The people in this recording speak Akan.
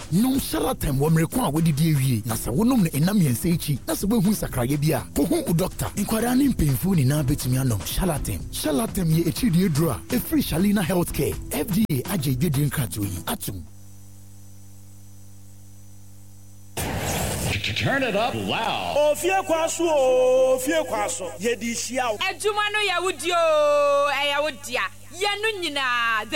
nom Charlatan wo mrekon a wodidi awie na se wonom ne enam yense echi na se behu sakraye bia kohu u doctor inkwara ne mpemfu ni na betumi anom Charlatan ye echi die dro a free Shalina Healthcare FDA agye din krato yi atum. Turn it up loud. Ofie kwaso. Yedi hia. Adwuma no ya wudio, eya wudia. Ye no nyina.